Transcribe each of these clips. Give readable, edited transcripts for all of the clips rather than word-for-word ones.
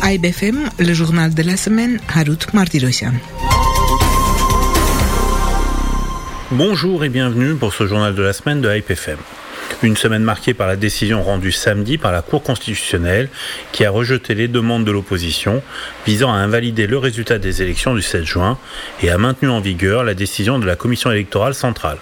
AIBFM, le journal de la semaine, Harut Martirosyan. Bonjour et bienvenue pour ce journal de la semaine de AIBFM. Une semaine marquée par la décision rendue samedi par la Cour constitutionnelle qui a rejeté les demandes de l'opposition visant à invalider le résultat des élections du 7 juin et a maintenu en vigueur la décision de la Commission électorale centrale.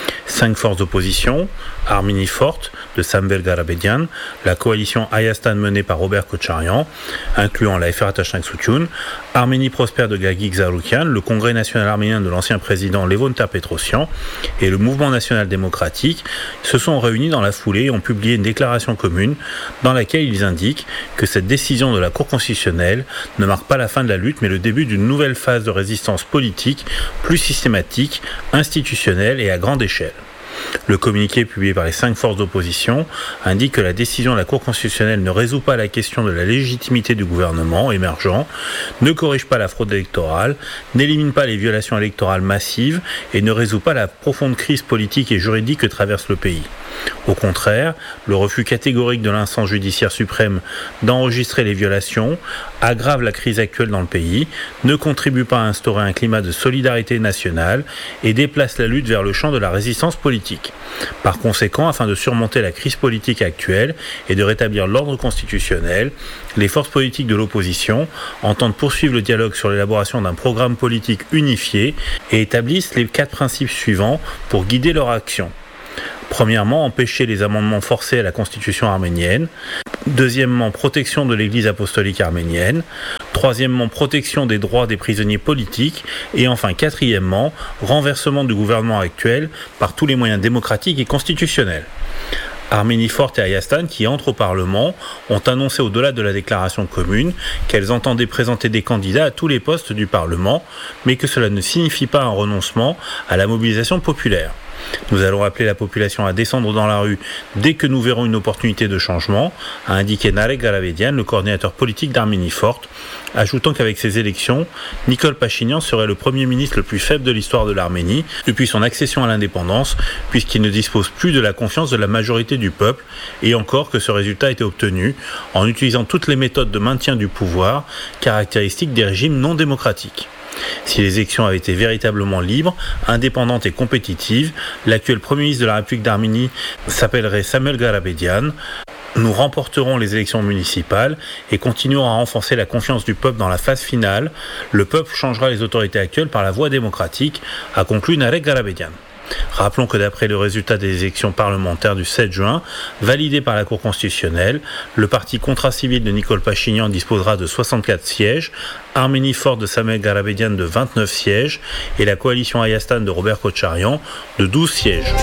5 forces d'opposition, Arménie forte de Samuel Garabedian, la coalition Hayastan menée par Robert Kocharyan, incluant la FR Atashnag Soutoun, Arménie prospère de Gagik Zaroukian, le Congrès national arménien de l'ancien président Levon Ter-Petrosyan et le Mouvement national démocratique se sont réunis dans la foulée et ont publié une déclaration commune dans laquelle ils indiquent que cette décision de la Cour constitutionnelle ne marque pas la fin de la lutte mais le début d'une nouvelle phase de résistance politique plus systématique, institutionnelle et à grande échelle. Le communiqué publié par les 5 forces d'opposition indique que la décision de la Cour constitutionnelle ne résout pas la question de la légitimité du gouvernement émergent, ne corrige pas la fraude électorale, n'élimine pas les violations électorales massives et ne résout pas la profonde crise politique et juridique que traverse le pays. Au contraire, le refus catégorique de l'instance judiciaire suprême d'enregistrer les violations aggrave la crise actuelle dans le pays, ne contribue pas à instaurer un climat de solidarité nationale et déplace la lutte vers le champ de la résistance politique. Par conséquent, afin de surmonter la crise politique actuelle et de rétablir l'ordre constitutionnel, les forces politiques de l'opposition entendent poursuivre le dialogue sur l'élaboration d'un programme politique unifié et établissent les 4 principes suivants pour guider leur action. Premièrement, empêcher les amendements forcés à la constitution arménienne. Deuxièmement, protection de l'église apostolique arménienne. Troisièmement, protection des droits des prisonniers politiques. Et enfin, quatrièmement, renversement du gouvernement actuel par tous les moyens démocratiques et constitutionnels. Arménie forte et Hayastan, qui entrent au Parlement, ont annoncé au-delà de la déclaration commune qu'elles entendaient présenter des candidats à tous les postes du Parlement, mais que cela ne signifie pas un renoncement à la mobilisation populaire. Nous allons appeler la population à descendre dans la rue dès que nous verrons une opportunité de changement, a indiqué Narek Garabedian, le coordinateur politique d'Arménie forte, ajoutant qu'avec ces élections, Nikol Pachinian serait le premier ministre le plus faible de l'histoire de l'Arménie depuis son accession à l'indépendance, puisqu'il ne dispose plus de la confiance de la majorité du peuple, et encore que ce résultat a été obtenu en utilisant toutes les méthodes de maintien du pouvoir, caractéristiques des régimes non démocratiques. Si les élections avaient été véritablement libres, indépendantes et compétitives, l'actuel Premier ministre de la République d'Arménie s'appellerait Samuel Garabedian. Nous remporterons les élections municipales et continuerons à renforcer la confiance du peuple dans la phase finale. Le peuple changera les autorités actuelles par la voie démocratique, a conclu Narek Garabedian. Rappelons que d'après le résultat des élections parlementaires du 7 juin, validé par la Cour constitutionnelle, le parti contrat-civil de Nikol Pachinian disposera de 64 sièges, Arménie forte de Samuel Garabedian de 29 sièges et la coalition Hayastan de Robert Kocharyan de 12 sièges.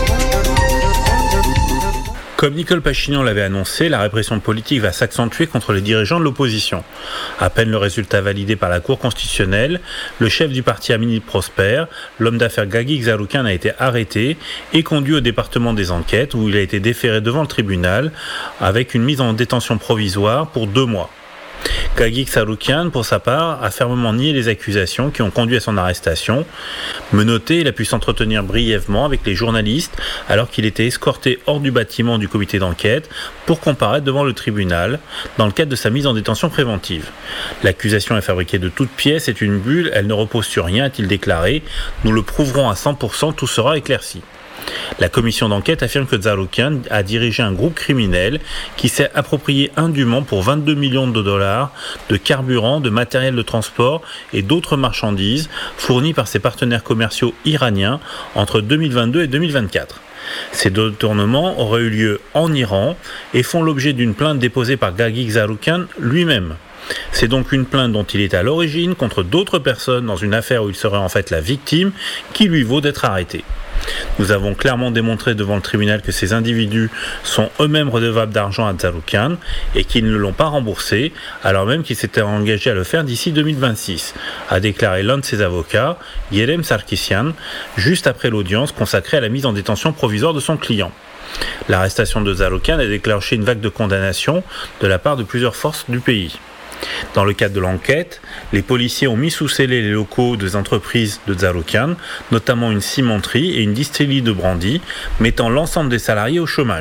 Comme Nikol Pachinian l'avait annoncé, la répression politique va s'accentuer contre les dirigeants de l'opposition. À peine le résultat validé par la Cour constitutionnelle, le chef du parti Arménie prospère, l'homme d'affaires Gagik Zaroukian, a été arrêté et conduit au département des enquêtes où il a été déféré devant le tribunal avec une mise en détention provisoire pour 2 mois. Gagik Zaroukian, pour sa part, a fermement nié les accusations qui ont conduit à son arrestation. Menotté, il a pu s'entretenir brièvement avec les journalistes alors qu'il était escorté hors du bâtiment du comité d'enquête pour comparaître devant le tribunal dans le cadre de sa mise en détention préventive. L'accusation est fabriquée de toutes pièces, c'est une bulle, elle ne repose sur rien, a-t-il déclaré. Nous le prouverons à 100%, tout sera éclairci. La commission d'enquête affirme que Zaroukian a dirigé un groupe criminel qui s'est approprié indûment pour 22 millions de dollars de carburant, de matériel de transport et d'autres marchandises fournies par ses partenaires commerciaux iraniens entre 2022 et 2024. Ces détournements auraient eu lieu en Iran et font l'objet d'une plainte déposée par Gagik Zaroukian lui-même. C'est donc une plainte dont il est à l'origine contre d'autres personnes dans une affaire où il serait en fait la victime qui lui vaut d'être arrêté. Nous avons clairement démontré devant le tribunal que ces individus sont eux-mêmes redevables d'argent à Zaroukian et qu'ils ne l'ont pas remboursé, alors même qu'ils s'étaient engagés à le faire d'ici 2026, a déclaré l'un de ses avocats, Yerem Sarkisian, juste après l'audience consacrée à la mise en détention provisoire de son client. L'arrestation de Zaroukian a déclenché une vague de condamnation de la part de plusieurs forces du pays. Dans le cadre de l'enquête, les policiers ont mis sous scellé les locaux des entreprises de Zaroukian, notamment une cimenterie et une distillerie de brandy, mettant l'ensemble des salariés au chômage.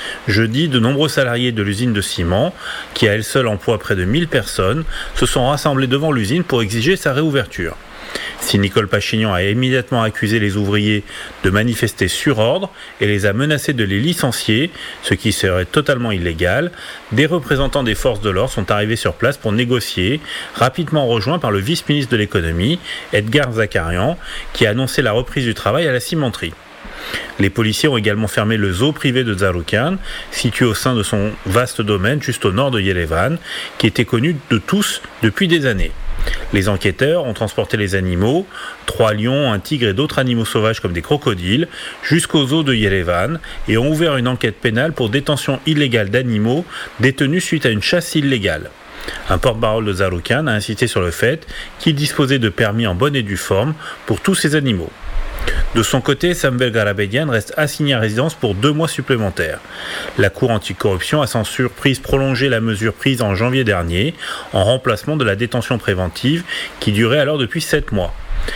Jeudi, de nombreux salariés de l'usine de ciment, qui à elle seule emploie près de 1000 personnes, se sont rassemblés devant l'usine pour exiger sa réouverture. Si Nicole Pachinian a immédiatement accusé les ouvriers de manifester sur ordre et les a menacés de les licencier, ce qui serait totalement illégal, des représentants des forces de l'ordre sont arrivés sur place pour négocier, rapidement rejoints par le vice-ministre de l'économie, Edgar Zakarian, qui a annoncé la reprise du travail à la cimenterie. Les policiers ont également fermé le zoo privé de Zarukyan, situé au sein de son vaste domaine juste au nord de Yerevan, qui était connu de tous depuis des années. Les enquêteurs ont transporté les animaux, 3 lions, un tigre et d'autres animaux sauvages comme des crocodiles, jusqu'au zoo de Yerevan et ont ouvert une enquête pénale pour détention illégale d'animaux détenus suite à une chasse illégale. Un porte-parole de Zarukyan a insisté sur le fait qu'il disposait de permis en bonne et due forme pour tous ces animaux. De son côté, Samuel Garabedian reste assigné à résidence pour 2 mois supplémentaires. La Cour anticorruption a sans surprise prolongé la mesure prise en janvier dernier, en remplacement de la détention préventive qui durait alors depuis 7 mois.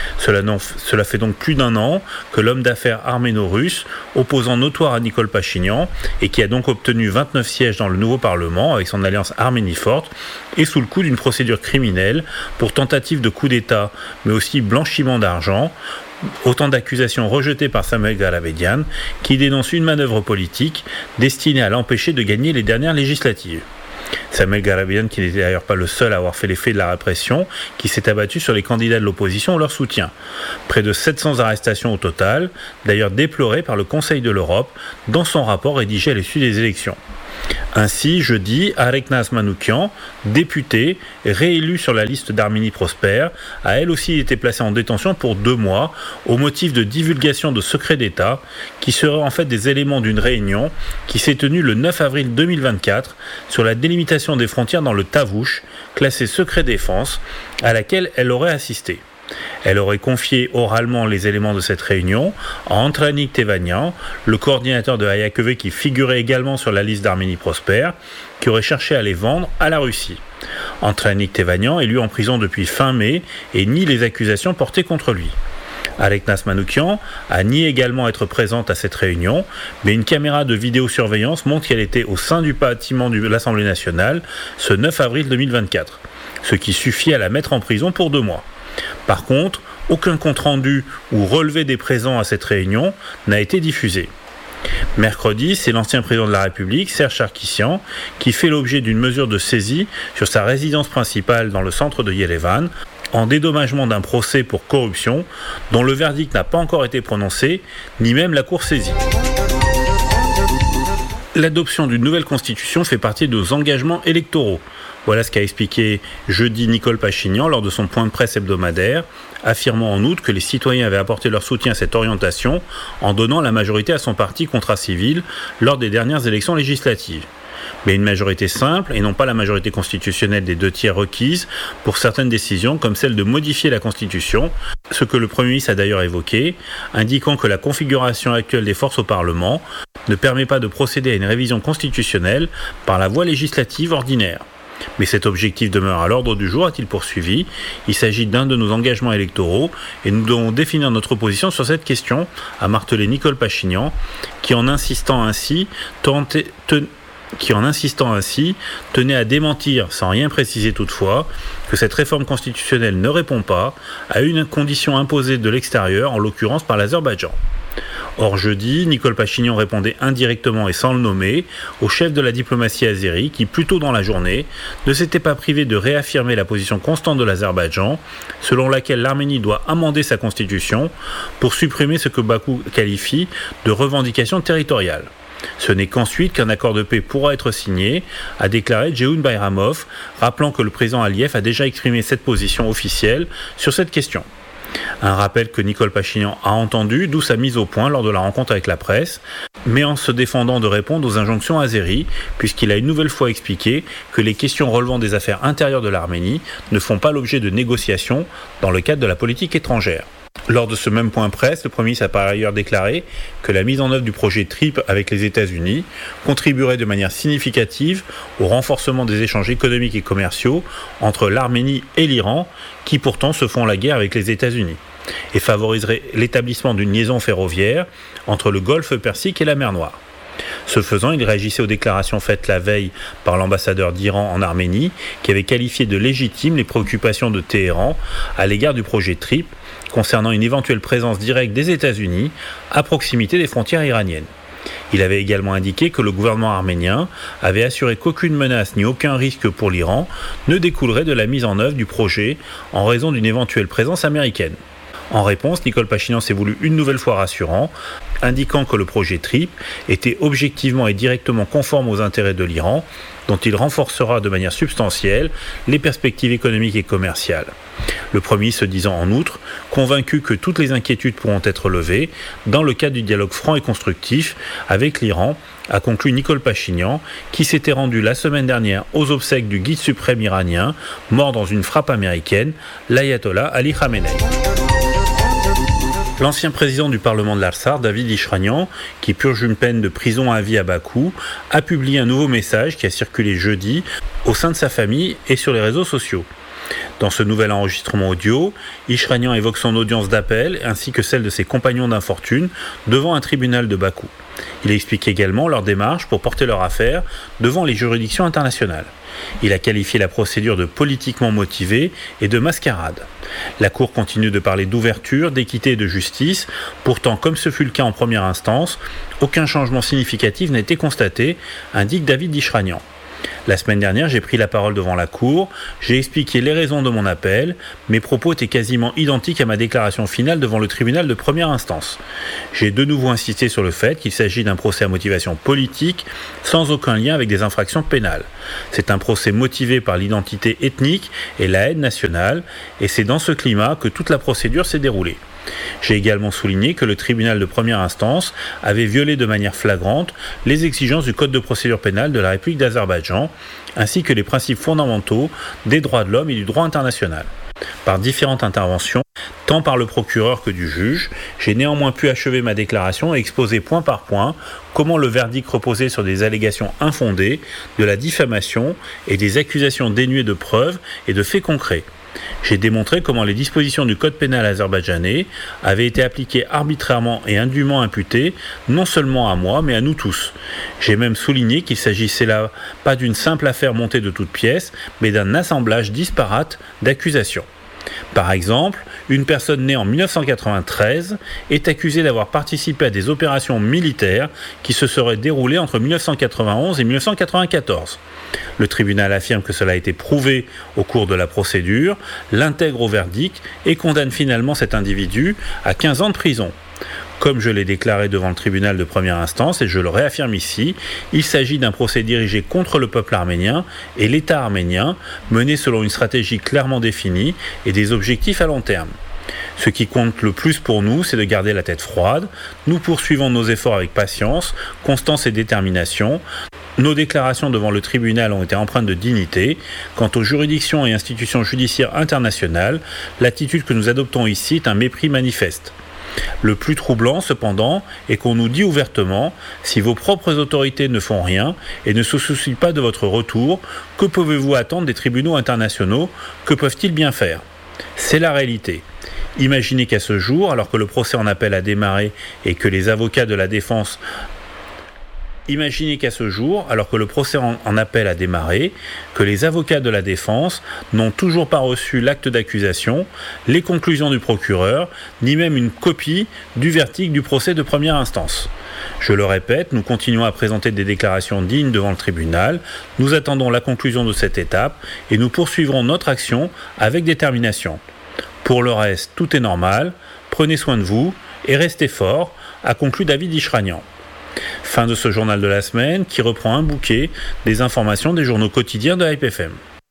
Cela fait donc plus d'1 an que l'homme d'affaires arméno-russe, opposant notoire à Nicole Pachinian, et qui a donc obtenu 29 sièges dans le nouveau Parlement avec son alliance Arménie forte, est sous le coup d'une procédure criminelle pour tentative de coup d'État, mais aussi blanchiment d'argent. Autant d'accusations rejetées par Samuel Garabedian, qui dénonce une manœuvre politique destinée à l'empêcher de gagner les dernières législatives. Samuel Garabedian, qui n'était d'ailleurs pas le seul à avoir fait l'effet de la répression, qui s'est abattu sur les candidats de l'opposition ou leur soutien. Près de 700 arrestations au total, d'ailleurs déplorées par le Conseil de l'Europe dans son rapport rédigé à l'issue des élections. Ainsi, jeudi, Areknaz Manoukian, députée, réélue sur la liste d'Arménie Prospère, a elle aussi été placée en détention pour 2 mois au motif de divulgation de secrets d'État qui seraient en fait des éléments d'une réunion qui s'est tenue le 9 avril 2024 sur la délimitation des frontières dans le Tavouche, classé secret défense, à laquelle elle aurait assisté. Elle aurait confié oralement les éléments de cette réunion à Antranik Tevanian, le coordinateur de Hayakeve qui figurait également sur la liste d'Arménie Prospère, qui aurait cherché à les vendre à la Russie. Antranik Tevanian est lui en prison depuis fin mai et nie les accusations portées contre lui. Areknaz Manoukian a nié également être présente à cette réunion, mais une caméra de vidéosurveillance montre qu'elle était au sein du bâtiment de l'Assemblée nationale ce 9 avril 2024, ce qui suffit à la mettre en prison pour 2 mois. Par contre, aucun compte-rendu ou relevé des présents à cette réunion n'a été diffusé. Mercredi, c'est l'ancien président de la République, Serge Sarkissian, qui fait l'objet d'une mesure de saisie sur sa résidence principale dans le centre de Yerevan, en dédommagement d'un procès pour corruption, dont le verdict n'a pas encore été prononcé, ni même la Cour saisie. L'adoption d'une nouvelle constitution fait partie de nos engagements électoraux. Voilà ce qu'a expliqué jeudi Nicole Pachinian lors de son point de presse hebdomadaire, affirmant en outre que les citoyens avaient apporté leur soutien à cette orientation en donnant la majorité à son parti Contrat Civil lors des dernières élections législatives. Mais une majorité simple et non pas la majorité constitutionnelle des 2/3 requise pour certaines décisions comme celle de modifier la Constitution, ce que le Premier ministre a d'ailleurs évoqué, indiquant que la configuration actuelle des forces au Parlement ne permet pas de procéder à une révision constitutionnelle par la voie législative ordinaire. Mais cet objectif demeure à l'ordre du jour, a-t-il poursuivi. Il s'agit d'un de nos engagements électoraux et nous devons définir notre position sur cette question, a martelé Nicole Pachinian, qui en insistant ainsi tenait à démentir, sans rien préciser toutefois, que cette réforme constitutionnelle ne répond pas à une condition imposée de l'extérieur, en l'occurrence par l'Azerbaïdjan. Or jeudi, Nicole Pachinian répondait indirectement et sans le nommer au chef de la diplomatie azérie qui, plus tôt dans la journée, ne s'était pas privé de réaffirmer la position constante de l'Azerbaïdjan, selon laquelle l'Arménie doit amender sa constitution pour supprimer ce que Bakou qualifie de revendication territoriale. Ce n'est qu'ensuite qu'un accord de paix pourra être signé, a déclaré Jehoun Bayramov, rappelant que le président Aliyev a déjà exprimé cette position officielle sur cette question. Un rappel que Nicole Pachinian a entendu, d'où sa mise au point lors de la rencontre avec la presse, mais en se défendant de répondre aux injonctions azéries, puisqu'il a une nouvelle fois expliqué que les questions relevant des affaires intérieures de l'Arménie ne font pas l'objet de négociations dans le cadre de la politique étrangère. Lors de ce même point presse, le Premier ministre a par ailleurs déclaré que la mise en œuvre du projet TRIP avec les États-Unis contribuerait de manière significative au renforcement des échanges économiques et commerciaux entre l'Arménie et l'Iran, qui pourtant se font la guerre avec les États-Unis, et favoriserait l'établissement d'une liaison ferroviaire entre le Golfe Persique et la mer Noire. Ce faisant, il réagissait aux déclarations faites la veille par l'ambassadeur d'Iran en Arménie, qui avait qualifié de légitimes les préoccupations de Téhéran à l'égard du projet TRIP, concernant une éventuelle présence directe des États-Unis à proximité des frontières iraniennes. Il avait également indiqué que le gouvernement arménien avait assuré qu'aucune menace ni aucun risque pour l'Iran ne découlerait de la mise en œuvre du projet en raison d'une éventuelle présence américaine. En réponse, Nicole Pachinian s'est voulu une nouvelle fois rassurant, indiquant que le projet TRIP était objectivement et directement conforme aux intérêts de l'Iran, dont il renforcera de manière substantielle les perspectives économiques et commerciales. Le Premier se disant en outre convaincu que toutes les inquiétudes pourront être levées dans le cadre du dialogue franc et constructif avec l'Iran, a conclu Nicole Pachinian, qui s'était rendue la semaine dernière aux obsèques du guide suprême iranien, mort dans une frappe américaine, l'ayatollah Ali Khamenei. L'ancien président du Parlement de l'Artsakh, David Ishranian, qui purge une peine de prison à vie à Bakou, a publié un nouveau message qui a circulé jeudi au sein de sa famille et sur les réseaux sociaux. Dans ce nouvel enregistrement audio, Ishranian évoque son audience d'appel ainsi que celle de ses compagnons d'infortune devant un tribunal de Bakou. Il explique également leur démarche pour porter leur affaire devant les juridictions internationales. Il a qualifié la procédure de politiquement motivée et de mascarade. La Cour continue de parler d'ouverture, d'équité et de justice. Pourtant, comme ce fut le cas en première instance, aucun changement significatif n'a été constaté, indique David Ishranian. La semaine dernière, j'ai pris la parole devant la Cour, j'ai expliqué les raisons de mon appel, mes propos étaient quasiment identiques à ma déclaration finale devant le tribunal de première instance. J'ai de nouveau insisté sur le fait qu'il s'agit d'un procès à motivation politique, sans aucun lien avec des infractions pénales. C'est un procès motivé par l'identité ethnique et la haine nationale, et c'est dans ce climat que toute la procédure s'est déroulée. J'ai également souligné que le tribunal de première instance avait violé de manière flagrante les exigences du Code de procédure pénale de la République d'Azerbaïdjan, ainsi que les principes fondamentaux des droits de l'homme et du droit international. Par différentes interventions, tant par le procureur que du juge, j'ai néanmoins pu achever ma déclaration et exposer point par point comment le verdict reposait sur des allégations infondées, de la diffamation et des accusations dénuées de preuves et de faits concrets. J'ai démontré comment les dispositions du code pénal azerbaïdjanais avaient été appliquées arbitrairement et indûment imputées, non seulement à moi, mais à nous tous. J'ai même souligné qu'il s'agissait là pas d'une simple affaire montée de toutes pièces, mais d'un assemblage disparate d'accusations. Par exemple, une personne née en 1993 est accusée d'avoir participé à des opérations militaires qui se seraient déroulées entre 1991 et 1994. Le tribunal affirme que cela a été prouvé au cours de la procédure, l'intègre au verdict et condamne finalement cet individu à 15 ans de prison. Comme je l'ai déclaré devant le tribunal de première instance, et je le réaffirme ici, il s'agit d'un procès dirigé contre le peuple arménien et l'État arménien, mené selon une stratégie clairement définie et des objectifs à long terme. Ce qui compte le plus pour nous, c'est de garder la tête froide. Nous poursuivons nos efforts avec patience, constance et détermination. Nos déclarations devant le tribunal ont été empreintes de dignité. Quant aux juridictions et institutions judiciaires internationales, l'attitude que nous adoptons ici est un mépris manifeste. Le plus troublant, cependant, est qu'on nous dit ouvertement « Si vos propres autorités ne font rien et ne se soucient pas de votre retour, que pouvez-vous attendre des tribunaux internationaux? Que peuvent-ils bien faire ?» C'est la réalité. Imaginez qu'à ce jour, alors que le procès en appel a démarré et que les avocats de la défense n'ont toujours pas reçu l'acte d'accusation, les conclusions du procureur, ni même une copie du verdict du procès de première instance. Je le répète, nous continuons à présenter des déclarations dignes devant le tribunal, nous attendons la conclusion de cette étape et nous poursuivrons notre action avec détermination. Pour le reste, tout est normal, prenez soin de vous et restez forts, a conclu David Ishranian. Fin de ce journal de la semaine qui reprend un bouquet des informations des journaux quotidiens de Hype FM.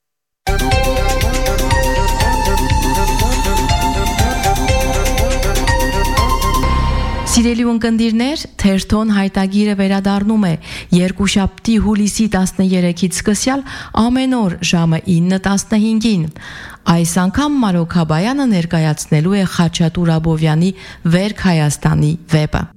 Սիրելի ունկնդիրներ, թերթոն հայտագիրը վերադառնում է երկուշաբթի հուլիսի 13-ից սկսյալ ամեն օր ժամը 9:15-ին։ Այս անգամ Մարոք Հաբայանը ներկայացնելու է Խաչատուր Աբովյանի «Վերք Հայաստանի» վեպը։